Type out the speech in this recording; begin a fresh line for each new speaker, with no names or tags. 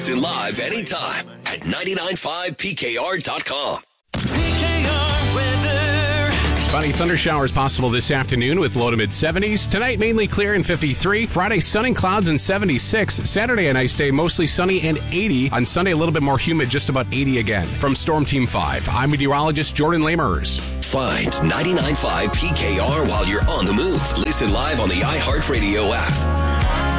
Listen live anytime at 995PKR.com.
PKR weather.
Spotty thunder showers possible this afternoon with low to mid 70s. Tonight, mainly clear and 53. Friday, sun and clouds and 76. Saturday, a nice day, mostly sunny and 80. On Sunday, a little bit more humid, just about 80 again. From Storm Team 5, I'm meteorologist Jordan Lamers.
Find 995 PKR while you're on the move. Listen live on the iHeartRadio app,